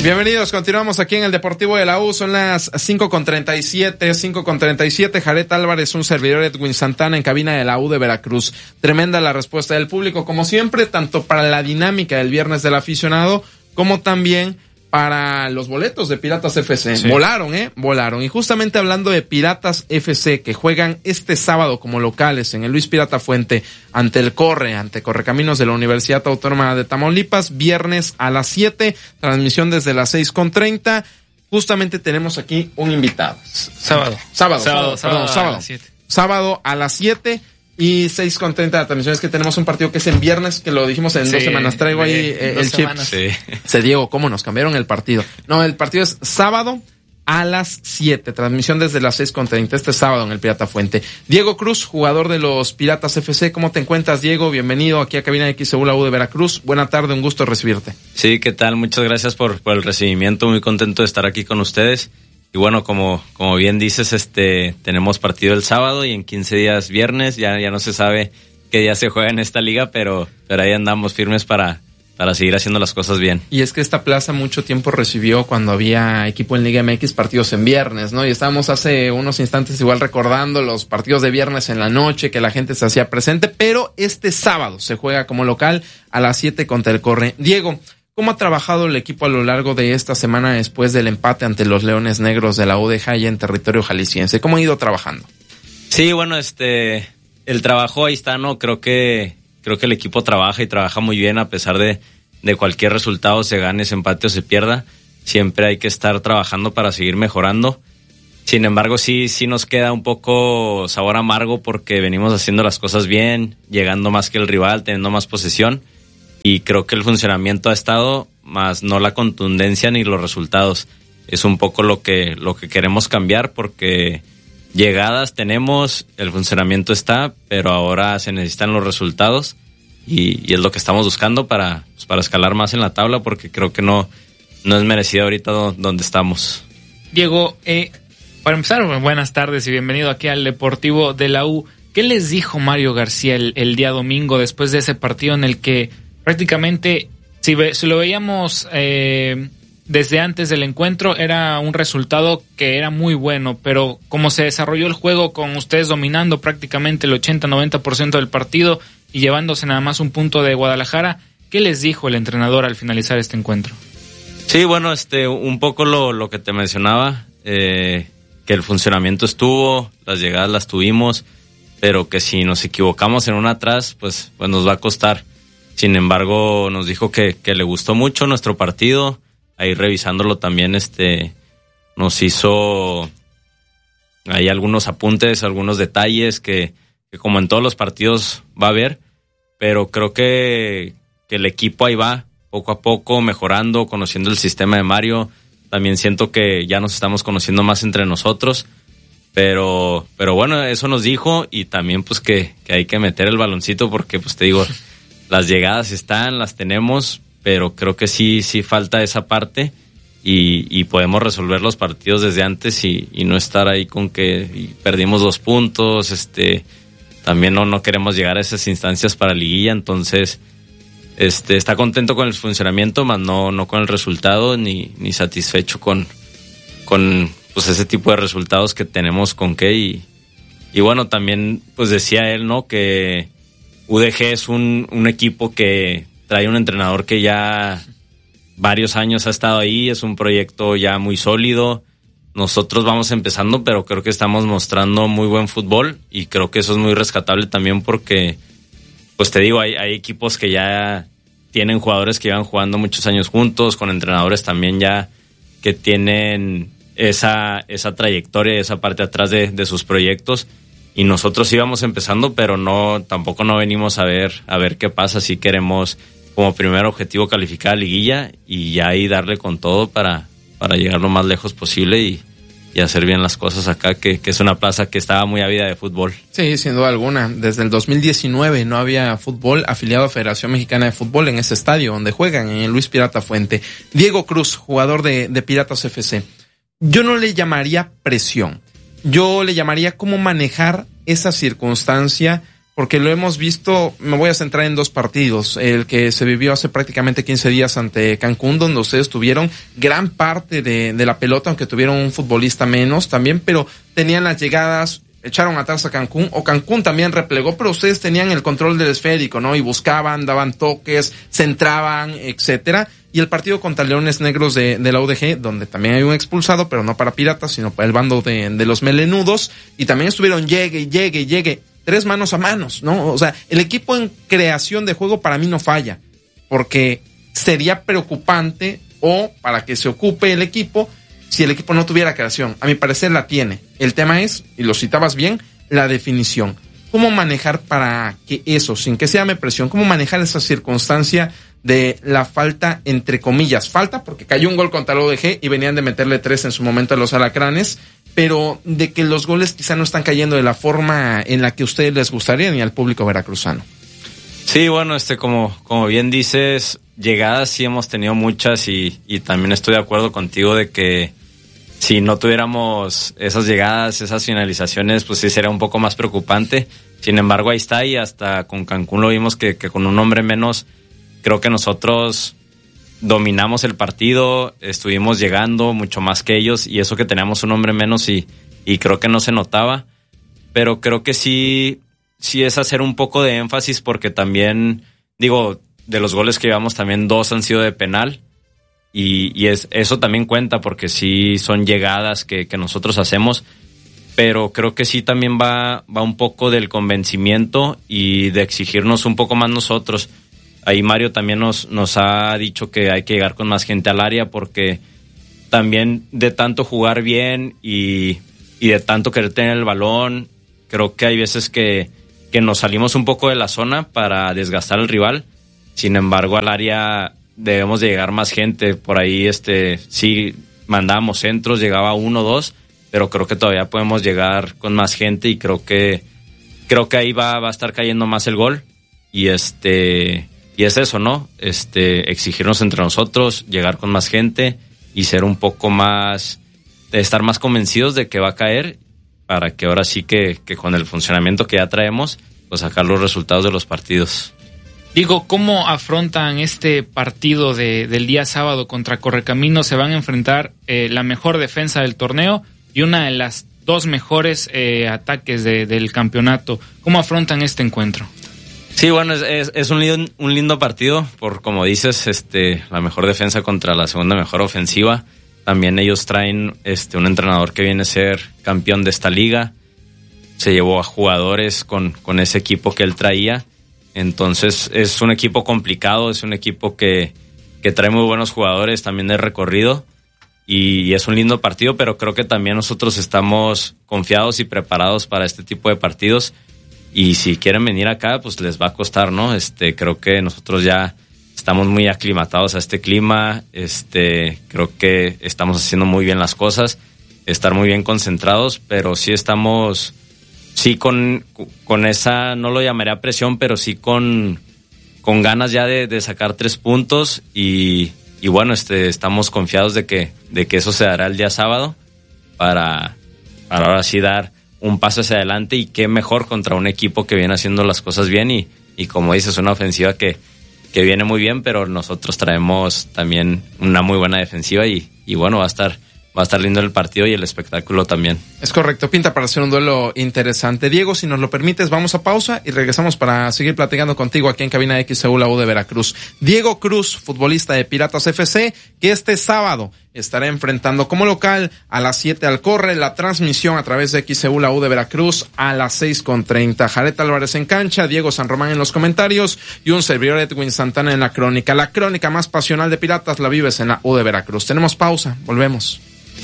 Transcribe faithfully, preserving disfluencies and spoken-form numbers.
Bienvenidos, continuamos aquí en el Deportivo de la U, son las cinco con treinta y siete, cinco con treinta y siete, Jared Álvarez, un servidor, Edwin Santana, en cabina de la U de Veracruz. Tremenda la respuesta del público, como siempre, tanto para la dinámica del viernes del aficionado, como también para los boletos de Piratas F C. Sí. Volaron, ¿eh? Volaron. Y justamente hablando de Piratas F C, que juegan este sábado como locales en el Luis Pirata Fuente ante el Corre, ante Correcaminos de la Universidad Autónoma de Tamaulipas, viernes a las siete, transmisión desde las seis con treinta. Justamente tenemos aquí un invitado. Sábado. Sábado, sábado, sábado, sábado, perdón, sábado. A las siete. Sábado a las siete. Y seis con treinta de transmisión. Es que tenemos un partido que es en viernes, que lo dijimos en sí, dos semanas. Traigo ahí eh, el chip. Sí. Se Diego, ¿cómo nos cambiaron el partido? No, el partido es sábado a las siete. Transmisión desde las seis con treinta. Este sábado en el Pirata Fuente. Diego Cruz, jugador de los Piratas F C. ¿Cómo te encuentras, Diego? Bienvenido aquí a Cabina de X U, la U de Veracruz. Buena tarde, un gusto recibirte. Sí, ¿qué tal? Muchas gracias por, por el recibimiento. Muy contento de estar aquí con ustedes. Y bueno, como, como bien dices, este, tenemos partido el sábado y en quince días viernes, ya, ya no se sabe qué día se juega en esta liga, pero, pero ahí andamos firmes para, para seguir haciendo las cosas bien. Y es que esta plaza mucho tiempo recibió cuando había equipo en Liga M X partidos en viernes, ¿no? Y estábamos hace unos instantes igual recordando los partidos de viernes en la noche, que la gente se hacía presente, pero este sábado se juega como local a las siete contra el Corre. Diego, ¿cómo ha trabajado el equipo a lo largo de esta semana después del empate ante los Leones Negros de la U D J en territorio jalisciense? ¿Cómo ha ido trabajando? Sí, bueno, este, el trabajo ahí está, ¿no? Creo que, creo que el equipo trabaja y trabaja muy bien a pesar de, de cualquier resultado, se gane, se empate o se pierda. Siempre hay que estar trabajando para seguir mejorando. Sin embargo, sí, sí nos queda un poco sabor amargo porque venimos haciendo las cosas bien, llegando más que el rival, teniendo más posesión. Y creo que el funcionamiento ha estado, más no la contundencia ni los resultados. Es un poco lo que, lo que queremos cambiar porque llegadas tenemos, el funcionamiento está, pero ahora se necesitan los resultados y, y es lo que estamos buscando para, pues para escalar más en la tabla porque creo que no, no es merecido ahorita donde estamos. Diego, eh, para empezar, buenas tardes y bienvenido aquí al Deportivo de la U. ¿Qué les dijo Mario García el, el día domingo después de ese partido en el que prácticamente, si, ve, si lo veíamos eh, desde antes del encuentro, era un resultado que era muy bueno, pero como se desarrolló el juego con ustedes dominando prácticamente el ochenta noventa por ciento del partido y llevándose nada más un punto de Guadalajara, ¿qué les dijo el entrenador al finalizar este encuentro? Sí, bueno, este, un poco lo, lo que te mencionaba, eh, que el funcionamiento estuvo, las llegadas las tuvimos, pero que si nos equivocamos en una atrás, pues, pues nos va a costar. Sin embargo, nos dijo que, que le gustó mucho nuestro partido. Ahí revisándolo también, este, nos hizo ahí algunos apuntes, algunos detalles que, que como en todos los partidos va a haber, pero creo que, que el equipo ahí va, poco a poco, mejorando, conociendo el sistema de Mario. También siento que ya nos estamos conociendo más entre nosotros, pero, pero bueno, eso nos dijo y también pues que, que hay que meter el baloncito porque pues te digo, las llegadas están, las tenemos, pero creo que sí, sí falta esa parte y, y podemos resolver los partidos desde antes y, y no estar ahí con que perdimos dos puntos, este, también no, no queremos llegar a esas instancias para liguilla, entonces, este, está contento con el funcionamiento, más no, no con el resultado, ni, ni satisfecho con, con, pues ese tipo de resultados que tenemos con qué y, y bueno, también, pues decía él, ¿no?, que U D G es un, un equipo que trae un entrenador que ya varios años ha estado ahí, es un proyecto ya muy sólido. Nosotros vamos empezando, pero creo que estamos mostrando muy buen fútbol y creo que eso es muy rescatable también porque, pues te digo, hay, hay equipos que ya tienen jugadores que llevan jugando muchos años juntos, con entrenadores también ya que tienen esa, esa trayectoria, esa parte atrás de, de sus proyectos. Y nosotros íbamos empezando, pero no, tampoco no venimos a ver, a ver qué pasa. Si queremos como primer objetivo calificar a liguilla y ya ahí darle con todo para, para llegar lo más lejos posible y, y hacer bien las cosas acá, que, que es una plaza que estaba muy ávida de fútbol. Sí, sin duda alguna. Desde el dos mil diecinueve no había fútbol afiliado a Federación Mexicana de Fútbol en ese estadio donde juegan, en el Luis Pirata Fuente. Diego Cruz, jugador de, de Piratas F C. Yo no le llamaría presión. Yo le llamaría cómo manejar esa circunstancia porque lo hemos visto, me voy a centrar en dos partidos, el que se vivió hace prácticamente quince días ante Cancún, donde ustedes tuvieron gran parte de, de la pelota, aunque tuvieron un futbolista menos también, pero tenían las llegadas, echaron atrás a Cancún, o Cancún también replegó, pero ustedes tenían el control del esférico, ¿no? Y buscaban, daban toques, centraban, etcétera. Y el partido contra Leones Negros de, de la U D G, donde también hay un expulsado, pero no para Piratas, sino para el bando de, de los melenudos, y también estuvieron llegue, llegue, llegue, tres manos a manos, ¿no? O sea, el equipo en creación de juego para mí no falla, porque sería preocupante, o para que se ocupe el equipo, si el equipo no tuviera creación. A mi parecer la tiene. El tema es, y lo citabas bien, la definición. ¿Cómo manejar para que eso, sin que se llame presión, cómo manejar esa circunstancia de la falta, entre comillas, falta, porque cayó un gol contra el U D G y venían de meterle tres en su momento a los alacranes, pero de que los goles quizá no están cayendo de la forma en la que a ustedes les gustaría ni al público veracruzano? Sí, bueno, este, como, como bien dices, llegadas sí hemos tenido muchas, y, y también estoy de acuerdo contigo de que si no tuviéramos esas llegadas, esas finalizaciones, pues sí sería un poco más preocupante. Sin embargo, ahí está, y hasta con Cancún lo vimos que, que con un hombre menos, creo que nosotros dominamos el partido, estuvimos llegando mucho más que ellos, y eso que teníamos un hombre menos, y, y creo que no se notaba. Pero creo que sí, sí es hacer un poco de énfasis, porque también, digo, de los goles que llevamos también dos han sido de penal, y, y es, eso también cuenta, porque sí son llegadas que, que nosotros hacemos, pero creo que sí también va, va un poco del convencimiento y de exigirnos un poco más nosotros. Ahí Mario también nos, nos ha dicho que hay que llegar con más gente al área, porque también de tanto jugar bien y, y de tanto querer tener el balón, creo que hay veces que, que nos salimos un poco de la zona para desgastar al rival. Sin embargo, al área debemos de llegar más gente. Por ahí este sí mandábamos centros, llegaba uno o dos, pero creo que todavía podemos llegar con más gente, y creo que creo que ahí va, va a estar cayendo más el gol. Y este y es eso, ¿no? Este exigirnos entre nosotros, llegar con más gente y ser un poco más, de estar más convencidos de que va a caer, para que ahora sí que, que con el funcionamiento que ya traemos, pues sacar los resultados de los partidos. Digo, ¿cómo afrontan este partido de, del día sábado contra Correcaminos? Se van a enfrentar eh, la mejor defensa del torneo y una de las dos mejores eh, ataques de, del campeonato. ¿Cómo afrontan este encuentro? Sí, bueno, es, es, es un, lindo, un lindo partido, por como dices, este, la mejor defensa contra la segunda mejor ofensiva. También ellos traen este, un entrenador que viene a ser campeón de esta liga. Se llevó a jugadores con, con ese equipo que él traía. Entonces es un equipo complicado, es un equipo que, que trae muy buenos jugadores también de recorrido, y es un lindo partido, pero creo que también nosotros estamos confiados y preparados para este tipo de partidos, y si quieren venir acá, pues les va a costar, ¿no? Este, creo que nosotros ya estamos muy aclimatados a este clima, este, creo que estamos haciendo muy bien las cosas, estar muy bien concentrados, pero sí estamos... Sí, con, con esa, no lo llamaría presión, pero sí con, con ganas ya de, de sacar tres puntos, y, y bueno, este, estamos confiados de que, de que eso se dará el día sábado para, para ahora sí dar un paso hacia adelante, y qué mejor contra un equipo que viene haciendo las cosas bien, y, y como dices, una ofensiva que, que viene muy bien, pero nosotros traemos también una muy buena defensiva, y, y bueno, va a estar... Va a estar lindo el partido y el espectáculo también. Es correcto, pinta para hacer un duelo interesante. Diego, si nos lo permites, vamos a pausa y regresamos para seguir platicando contigo aquí en Cabina X C U, la U de Veracruz. Diego Cruz, futbolista de Piratas F C, que este sábado estará enfrentando como local a las siete al Corre, la transmisión a través de X C U, la U de Veracruz, a las seis con treinta. Jared Álvarez en cancha, Diego San Román en los comentarios y un servidor Edwin Santana en la crónica. La crónica más pasional de Piratas la vives en la U de Veracruz. Tenemos pausa, volvemos.